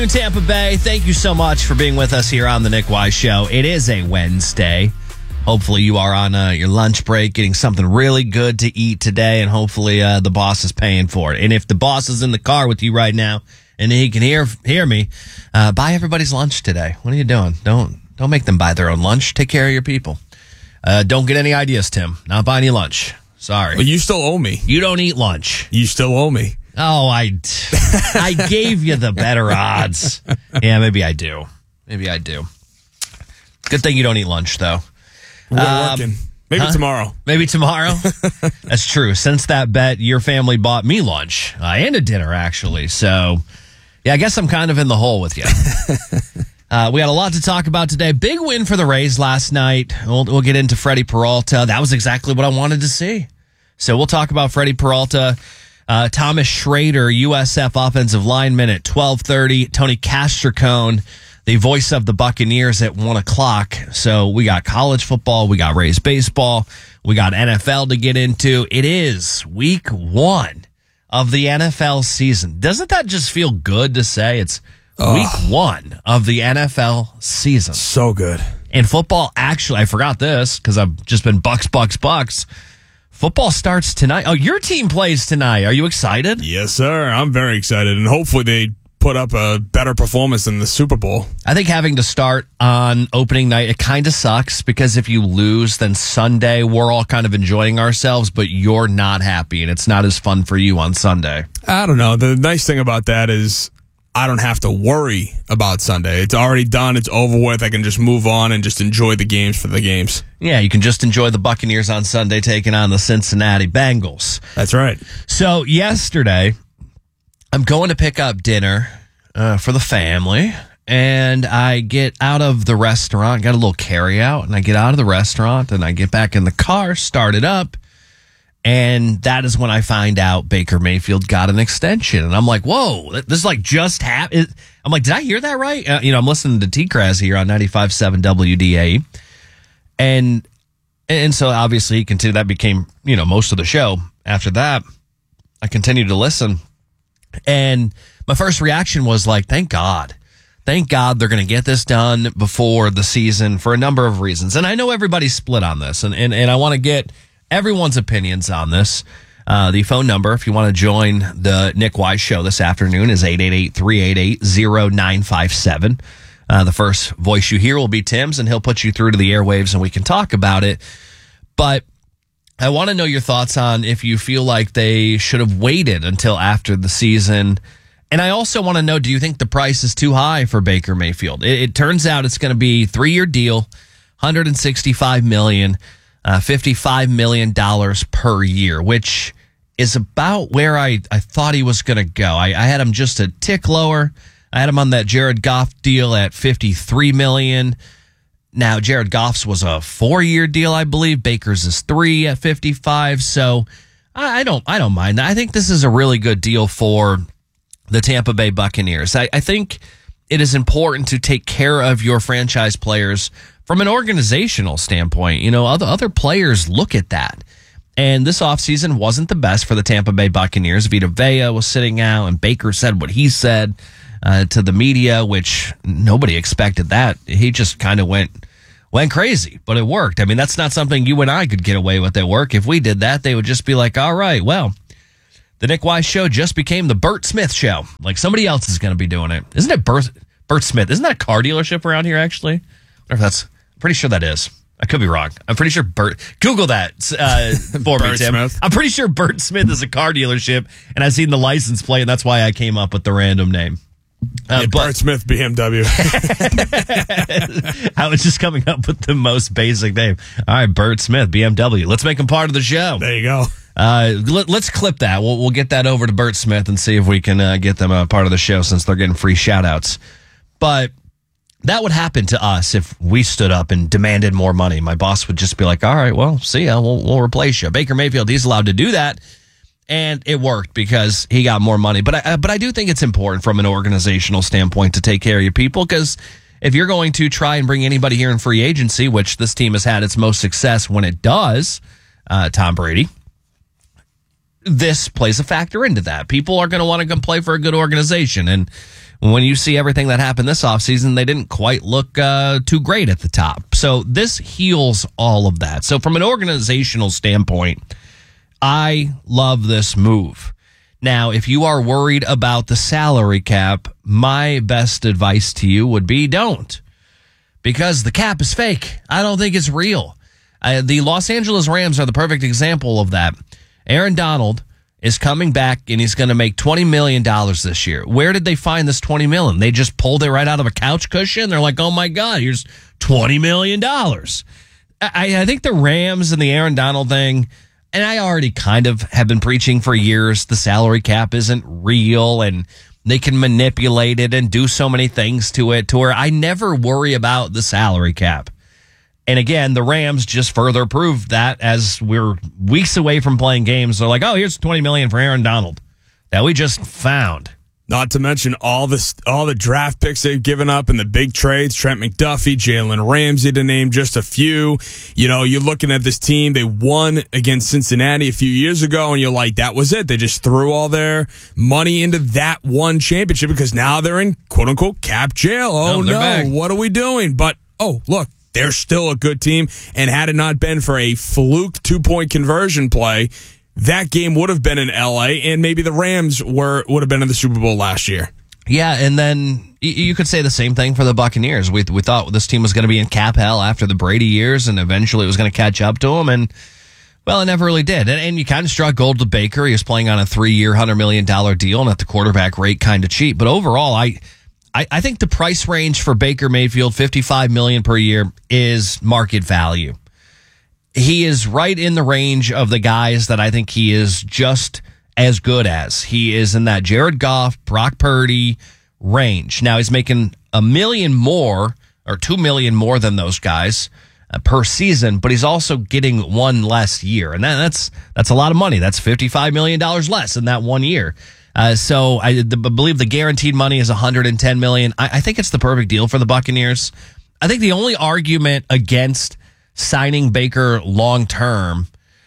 Tampa Bay, thank you so much for being with us here on the Nick Wise Show. It is a Wednesday. Hopefully you are on your lunch break getting something really good to eat today, and hopefully the boss is paying for it. And if the boss is in the car with you right now and he can hear me, buy everybody's lunch today. What are you doing? Don't make them buy their own lunch. Take care of your people. Don't get any ideas, Tim. Not buy any lunch. Sorry. But you still owe me. You don't eat lunch. You still owe me. Oh, I gave you the better odds. Yeah, maybe I do. Good thing you don't eat lunch, though. We're working. Maybe tomorrow. Maybe tomorrow? That's true. Since that bet, your family bought me lunch and a dinner, actually. So, yeah, I guess I'm kind of in the hole with you. We got a lot to talk about today. Big win for the Rays last night. We'll get into Freddie Peralta. That was exactly what I wanted to see. So we'll talk about Freddie Peralta. Thomas Schrader, USF offensive lineman at 12:30. Tony Castricone, the voice of the Buccaneers, at 1 o'clock. So we got college football, we got Rays baseball, we got NFL to get into. It is week 1 of the NFL season. Doesn't that just feel good to say? It's week 1 of the NFL season. So good. And football, actually, I forgot this because I've just been Bucks. Football starts tonight. Oh, your team plays tonight. Are you excited? Yes, sir. I'm very excited, and hopefully they put up a better performance than the Super Bowl. I think having to start on opening night, it kind of sucks because if you lose, then Sunday we're all kind of enjoying ourselves, but you're not happy, and it's not as fun for you on Sunday. I don't know. The nice thing about that is I don't have to worry about Sunday. It's already done. It's over with. I can just move on and just enjoy the games for the games. Yeah, you can just enjoy the Buccaneers on Sunday taking on the Cincinnati Bengals. That's right. So yesterday, I'm going to pick up dinner for the family, and I get out of the restaurant, got a little carry-out, and I get out of the restaurant, and I get back in the car, start it up, and that is when I find out Baker Mayfield got an extension. And I'm like, whoa, this is like just happened. I'm like, did I hear that right? I'm listening to T-Kraz here on 95.7 WDAE. And so obviously he continued. That became, most of the show. After that, I continued to listen. And my first reaction was like, thank God. Thank God they're going to get this done before the season for a number of reasons. And I know everybody's split on this. And I want to get everyone's opinions on this. The phone number, if you want to join the Nick Wise Show this afternoon, is 888-388-0957. The first voice you hear will be Tim's, and he'll put you through to the airwaves, and we can talk about it. But I want to know your thoughts on if you feel like they should have waited until after the season. And I also want to know, do you think the price is too high for Baker Mayfield? It turns out it's going to be a 3-year deal, $165 million. $55 million per year, which is about where I thought he was going to go. I had him just a tick lower. I had him on that Jared Goff deal at $53 million. Now, Jared Goff's was a 4-year deal, I believe. Baker's is 3 at 55. So I don't mind that. I think this is a really good deal for the Tampa Bay Buccaneers. I think it is important to take care of your franchise players from an organizational standpoint. Other players look at that. And this offseason wasn't the best for the Tampa Bay Buccaneers. Vita Vea was sitting out, and Baker said what he said to the media, which nobody expected that. He just kind of went crazy, but it worked. I mean, that's not something you and I could get away with at work. If we did that, they would just be like, all right, well, the Nick Wise Show just became the Burt Smith Show. Like somebody else is going to be doing it. Isn't it Burt Smith? Isn't that a car dealership around here, actually? I wonder if that's... Pretty sure that is. I could be wrong. I'm pretty sure Google that for me, Tim. Smith. I'm pretty sure Burt Smith is a car dealership, and I've seen the license plate, and that's why I came up with the random name. Burt Smith, BMW. I was just coming up with the most basic name. All right, Burt Smith, BMW. Let's make him part of the show. There you go. Let's clip that. We'll get that over to Burt Smith and see if we can get them a part of the show since they're getting free shout-outs. But that would happen to us if we stood up and demanded more money. My boss would just be like, all right, well, see ya. We'll replace you. Baker Mayfield, he's allowed to do that. And it worked because he got more money. But I do think it's important from an organizational standpoint to take care of your people, because if you're going to try and bring anybody here in free agency, which this team has had its most success when it does, Tom Brady, this plays a factor into that. People are going to want to come play for a good organization. And When you see everything that happened this offseason, they didn't quite look too great at the top. So this heals all of that. So from an organizational standpoint, I love this move. Now, if you are worried about the salary cap, my best advice to you would be don't. Because the cap is fake. I don't think it's real. The Los Angeles Rams are the perfect example of that. Aaron Donald is coming back, and he's going to make $20 million this year. Where did they find this $20 million? They just pulled it right out of a couch cushion? They're like, oh, my God, here's $20 million. I think the Rams and the Aaron Donald thing, and I already kind of have been preaching for years, the salary cap isn't real, and they can manipulate it and do so many things to it to where I never worry about the salary cap. And again, the Rams just further proved that as we're weeks away from playing games. They're like, oh, here's $20 million for Aaron Donald that we just found. Not to mention all the draft picks they've given up in the big trades, Trent McDuffie, Jalen Ramsey, to name just a few. You know, you're looking at this team. They won against Cincinnati a few years ago, and you're like, that was it. They just threw all their money into that one championship because now they're in, quote-unquote, cap jail. Oh, no, back. What are we doing? But, oh, look. They're still a good team, and had it not been for a fluke 2-point conversion play, that game would have been in L.A., and maybe the Rams would have been in the Super Bowl last year. Yeah, and then you could say the same thing for the Buccaneers. We thought this team was going to be in cap hell after the Brady years, and eventually it was going to catch up to them, and, well, it never really did. And you kind of struck gold with Baker. He was playing on a 3-year, $100 million deal, and at the quarterback rate, kind of cheap. But overall, I think the price range for Baker Mayfield, $55 million per year, is market value. He is right in the range of the guys that I think he is just as good as. He is in that Jared Goff, Brock Purdy range. Now he's making $1 million more or $2 million more than those guys per season, but he's also getting one less year, and that's a lot of money. That's $55 million less in that 1 year. So I believe the guaranteed money is $110 million. I think it's the perfect deal for the Buccaneers. I think the only argument against signing Baker long term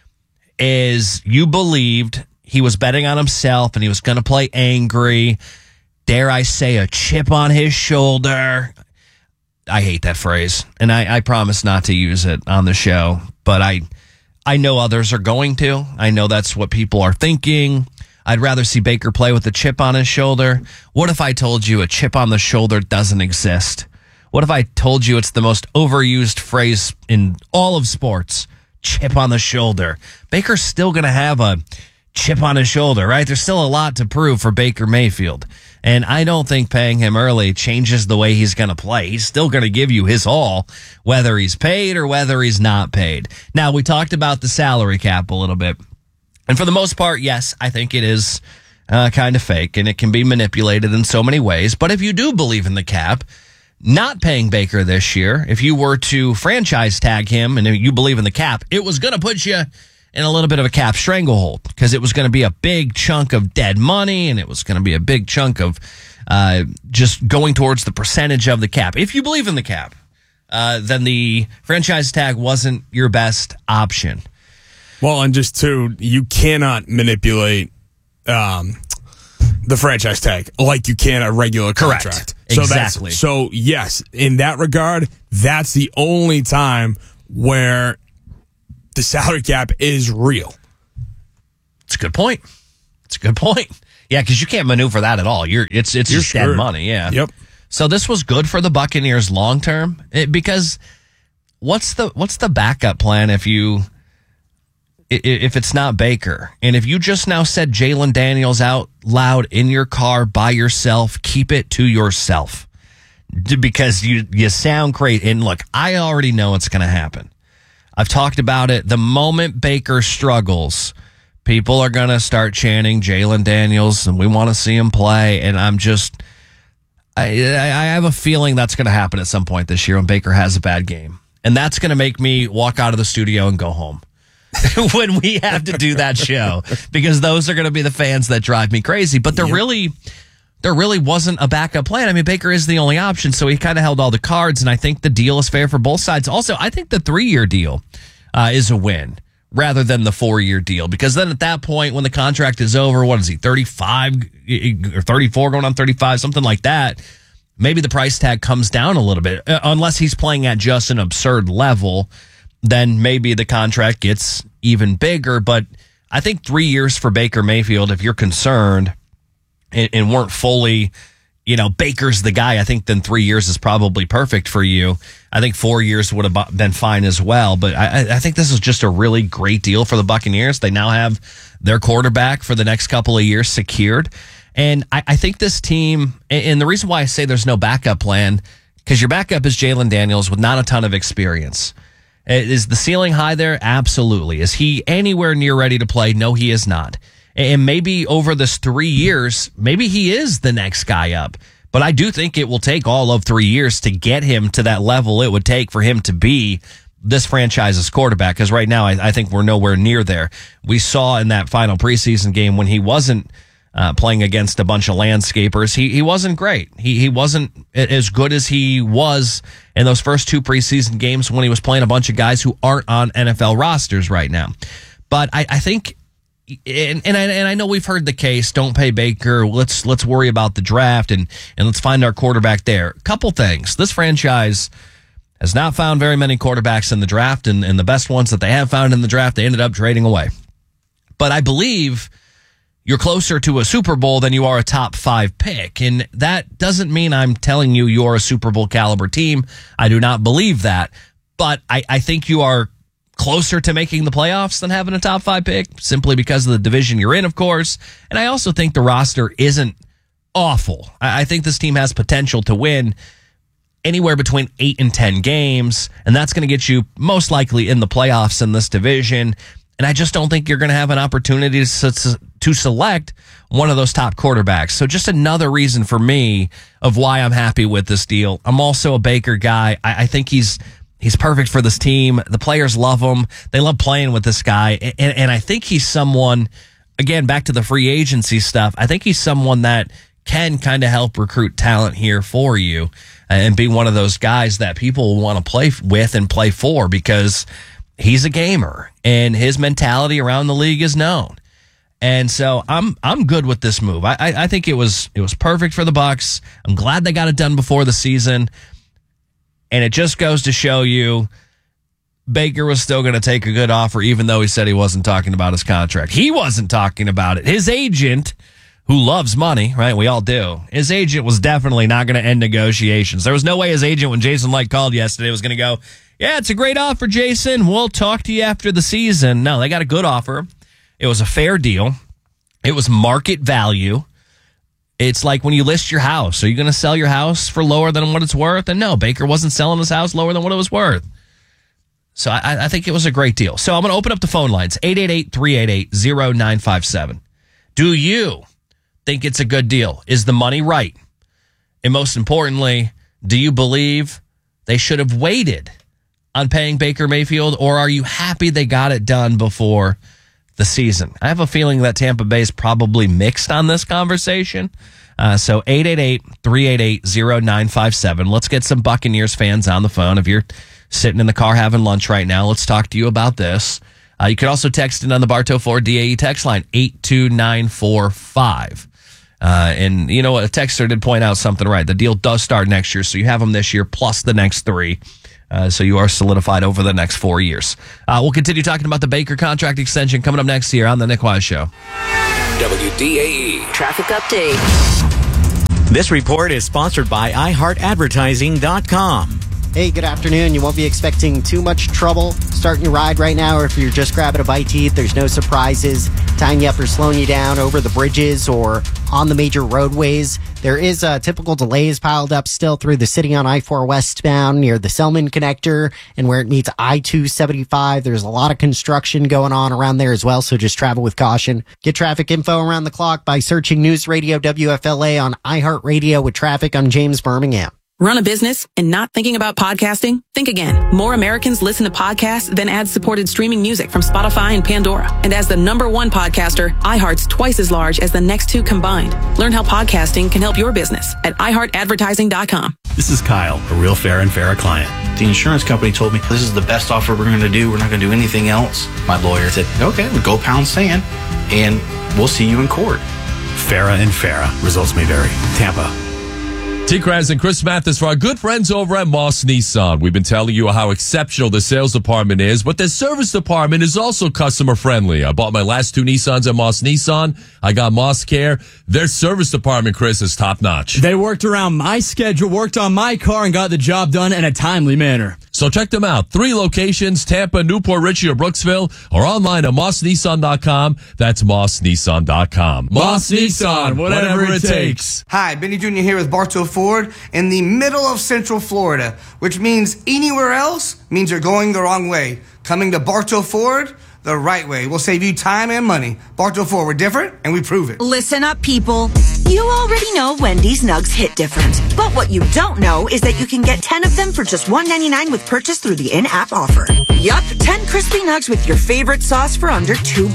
is you believed he was betting on himself and he was going to play angry. Dare I say a chip on his shoulder? I hate that phrase, and I promise not to use it on the show, but I know others are going to. I know that's what people are thinking. I'd rather see Baker play with a chip on his shoulder. What if I told you a chip on the shoulder doesn't exist? What if I told you it's the most overused phrase in all of sports? Chip on the shoulder. Baker's still going to have a chip on his shoulder, right? There's still a lot to prove for Baker Mayfield. And I don't think paying him early changes the way he's going to play. He's still going to give you his all, whether he's paid or whether he's not paid. Now, we talked about the salary cap a little bit. And for the most part, yes, I think it is kind of fake, and it can be manipulated in so many ways. But if you do believe in the cap, not paying Baker this year, if you were to franchise tag him and you believe in the cap, it was going to put you in a little bit of a cap stranglehold because it was going to be a big chunk of dead money, and it was going to be a big chunk of just going towards the percentage of the cap. If you believe in the cap, then the franchise tag wasn't your best option. Well, and just too, you cannot manipulate the franchise tag like you can a regular contract. Correct. So exactly. So yes, in that regard, that's the only time where the salary cap is real. It's a good point. Yeah, because you can't maneuver that at all. It's just dead money. Yeah. Yep. So this was good for the Buccaneers long term because what's the backup plan if it's not Baker? And if you just now said Jalen Daniels out loud in your car by yourself, keep it to yourself because you sound great. And look, I already know it's going to happen. I've talked about it. The moment Baker struggles, people are going to start chanting Jalen Daniels and we want to see him play. And I have a feeling that's going to happen at some point this year when Baker has a bad game. And that's going to make me walk out of the studio and go home. When we have to do that show, because those are going to be the fans that drive me crazy. But there really wasn't a backup plan. I mean, Baker is the only option, so he kind of held all the cards, and I think the deal is fair for both sides. Also, I think the 3-year deal is a win, rather than the 4-year deal. Because then at that point, when the contract is over, what is he, 35 or 34 going on 35, something like that, maybe the price tag comes down a little bit. Unless he's playing at just an absurd level, then maybe the contract gets even bigger. But I think 3 years for Baker Mayfield, if you're concerned and weren't fully, Baker's the guy, I think then 3 years is probably perfect for you. I think 4 years would have been fine as well. But I think this is just a really great deal for the Buccaneers. They now have their quarterback for the next couple of years secured. And I think this team, and the reason why I say there's no backup plan, because your backup is Jalen Daniels with not a ton of experience. Is the ceiling high there? Absolutely. Is he anywhere near ready to play? No, he is not. And maybe over this 3 years, maybe he is the next guy up. But I do think it will take all of 3 years to get him to that level it would take for him to be this franchise's quarterback. Because right now, I think we're nowhere near there. We saw in that final preseason game when he wasn't playing against a bunch of landscapers, he wasn't great. He wasn't as good as he was in those first 2 preseason games when he was playing a bunch of guys who aren't on NFL rosters right now. But I think, and I know we've heard the case, don't pay Baker, let's worry about the draft and let's find our quarterback there. Couple things. This franchise has not found very many quarterbacks in the draft, and the best ones that they have found in the draft, they ended up trading away. But I believe you're closer to a Super Bowl than you are a top 5 pick. And that doesn't mean I'm telling you you're a Super Bowl caliber team. I do not believe that. But I think you are closer to making the playoffs than having a top 5 pick, simply because of the division you're in, of course. And I also think the roster isn't awful. I think this team has potential to win anywhere between 8 and 10 games. And that's going to get you most likely in the playoffs in this division. And I just don't think you're going to have an opportunity to select one of those top quarterbacks. So just another reason for me of why I'm happy with this deal. I'm also a Baker guy. I think he's perfect for this team. The players love him. They love playing with this guy. And I think he's someone, again, back to the free agency stuff, I think he's someone that can kind of help recruit talent here for you and be one of those guys that people want to play with and play for, because he's a gamer and his mentality around the league is known. And so I'm good with this move. I think it was perfect for the Bucs. I'm glad they got it done before the season. And it just goes to show you Baker was still going to take a good offer, even though he said he wasn't talking about his contract. He wasn't talking about it. His agent, who loves money, right? We all do. His agent was definitely not going to end negotiations. There was no way his agent, when Jason Licht called yesterday, was going to go, yeah, it's a great offer, Jason. We'll talk to you after the season. No, they got a good offer. It was a fair deal. It was market value. It's like when you list your house. Are you going to sell your house for lower than what it's worth? And no, Baker wasn't selling his house lower than what it was worth. So I think it was a great deal. So I'm going to open up the phone lines, 888-388-0957. Do you think it's a good deal? Is the money right? And most importantly, do you believe they should have waited on paying Baker Mayfield, or are you happy they got it done before the season? I have a feeling that Tampa Bay is probably mixed on this conversation. So 888-388-0957. Let's get some Buccaneers fans on the phone. If you're sitting in the car having lunch right now, let's talk to you about this. You could also text in on the Bartow Ford DAE text line, 82945. And you know what? A texter did point out something right. The deal does start next year, so you have them this year plus the next 3. So you are solidified over the next 4 years. We'll continue talking about the Baker contract extension coming up next year on The Nick Wise Show. WDAE Traffic Update. This report is sponsored by iHeartAdvertising.com. Hey, good afternoon. You won't be expecting too much trouble starting your ride right now, or if you're just grabbing a bite to eat, there's no surprises tying you up or slowing you down over the bridges or on the major roadways. There is typical delays piled up still through the city on I-4 westbound near the Selman connector and where it meets I-275. There's a lot of construction going on around there as well, so just travel with caution. Get traffic info around the clock by searching News Radio WFLA on iHeartRadio with traffic on James Birmingham. Run a business and not thinking about podcasting? Think again. More Americans listen to podcasts than ad-supported streaming music from Spotify and Pandora. And as the #1 podcaster, iHeart's twice as large as the next 2 combined. Learn how podcasting can help your business at iHeartAdvertising.com. This is Kyle, a real Farrah and Farrah client. The insurance company told me this is the best offer we're going to do. We're not going to do anything else. My lawyer said, okay, we'll go pound sand and we'll see you in court. Farrah and Farrah. Results may vary. Tampa. T. Kraz and Chris Mathis for our good friends over at Moss Nissan. We've been telling you how exceptional the sales department is, but the service department is also customer friendly. I bought my last 2 Nissans at Moss Nissan. I got Moss Care. Their service department, Chris, is top notch. They worked around my schedule, worked on my car, and got the job done in a timely manner. So check them out. 3 locations, Tampa, Newport Richie, or Brooksville, or online at mossnissan.com. That's mossnissan.com. Moss Nissan, whatever it takes. Hi, Benny Jr. here with Bartow Ford in the middle of Central Florida, which means anywhere else means you're going the wrong way. Coming to Bartow Ford, the right way. We'll save you time and money. Bartow Ford, we're different, and we prove it. Listen up, people. You already know Wendy's Nugs hit different. But what you don't know is that you can get 10 of them for just $1.99 with purchase through the in-app offer. Yup, 10 crispy nugs with your favorite sauce for under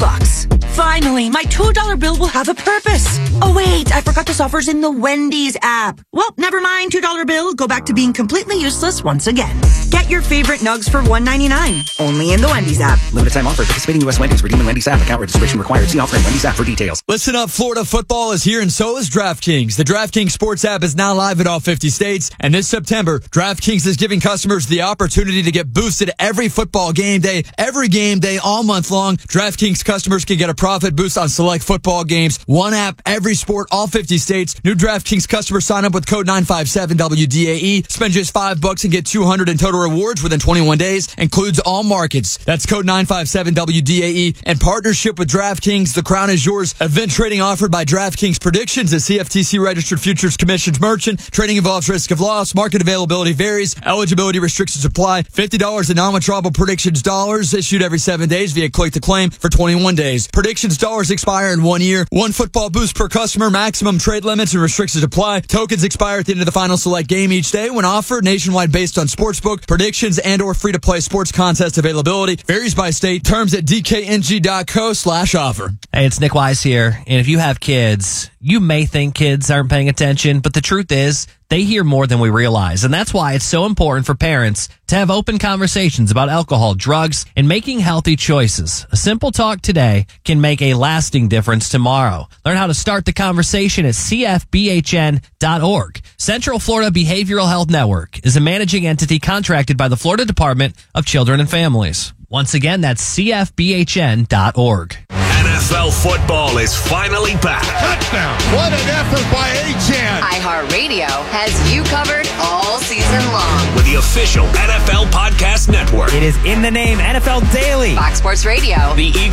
$2. Finally, my $2 bill will have a purpose. Oh wait, I forgot this offer's in the Wendy's app. Well, never mind, $2 bill. Go back to being completely useless once again. Get your favorite nugs for $1.99. Only in the Wendy's app. Limited time offer. Participating U.S. Wendy's. Redeeming Wendy's app. Account registration required. See offer in Wendy's app for details. Listen up, Florida football is here and so is DraftKings. The DraftKings Sports app is now live in all 50 states. And this September, DraftKings is giving customers the opportunity to get boosted every football game day, all month long. DraftKings customers can get a profit boost on select football games. One app, every sport, all 50 states. New DraftKings customers sign up with code 957WDAE. Spend just $5 and get $200 in total rewards within 21 days. Includes all markets. That's code 957WDAE. And partnership with DraftKings, the crown is yours. Event trading offered by DraftKings Predictions, a CFTC registered futures commissions merchant. Trading involves risk of loss. Market availability varies. Eligibility restrictions apply. $50 in non-withdrawable predictions dollars issued every 7 days via click to claim for 21 days. Predictions dollars expire in 1 year. 1 football boost per customer. Maximum trade limits and restrictions apply. Tokens expire at the end of the final select game each day when offered nationwide based on sportsbook, predictions, and or free-to-play sports contest availability. Varies by state. Terms at dkng.co/offer. Hey, it's Nick Wise here. And if you have kids, you may think kids aren't paying attention, but the truth is they hear more than we realize. And that's why it's so important for parents to have open conversations about alcohol, drugs, and making healthy choices. A simple talk today can make a lasting difference tomorrow. Learn how to start the conversation at cfbhn.org. Central Florida Behavioral Health Network is a managing entity contracted by the Florida Department of Children and Families. Once again, that's cfbhn.org. NFL football is finally back. Touchdown. What an effort by Achane. iHeartRadio has you covered all season long. With the official NFL Podcast Network. It is in the name NFL Daily. Fox Sports Radio. The Eagles